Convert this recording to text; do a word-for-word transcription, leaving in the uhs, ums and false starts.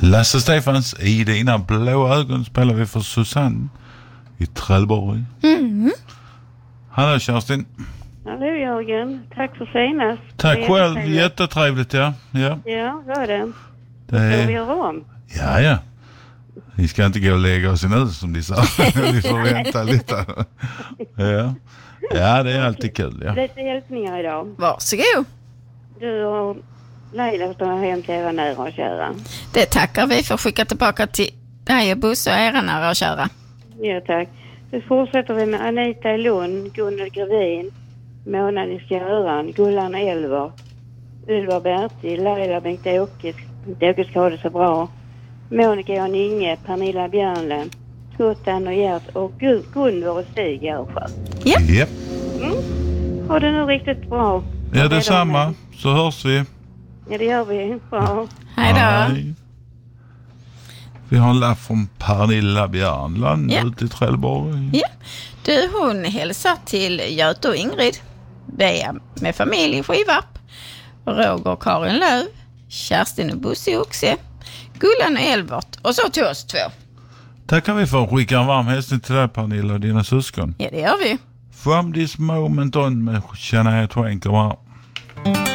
Lasse Stefans, i dina blå ögon spelar vi för Susanne i Trelleborg. Mm. Hallå Kerstin. Hallå Jörgen, tack för senast. Tack själv, jättetrevligt ja. Ja, ja var det. det Ska är... vi göra om? Ja, ja. Vi ska inte gå och lägga oss nu som de sa. Vi får vänta lite. Ja. Ja, det är alltid kul. Ja. Lite hälsningar idag. Varsågod. Du och Leila ska hem till era nära och kära. Det tackar vi för att skicka tillbaka till dig och Bosse och era nära och kära. Ja, tack. Så fortsätter vi med Anita i Lund, Gunnel Grevin, Månan i Skjöran, Gullan Elver, Ylva Bertil, Leila Bengt-Åke, Bengt-Åke ska ha det så bra, Monica och Inge, Pernilla Björnlen, Skottan och Gert och Gunvor och Stig Görsjö. Ja. Yep. Mm. Ha det nu riktigt bra. Ja, detsamma. Så hörs vi. Ja, det gör vi. Bra. Hej då. Hej. Vi har en lapp från Pernilla Björnland Ja. ute i Trelleborg. Ja. Du, hon hälsar till Göte och Ingrid, Bea med familj i Skivarp, Roger och Karin Löv, Kerstin och Bosse Oxe, Gullan och Elvert och så till oss två. Tackar vi för att skicka en varm hälsning till dig Pernilla och dina syskon. Ja, det gör vi. From this moment on med Shania Twain kommer här.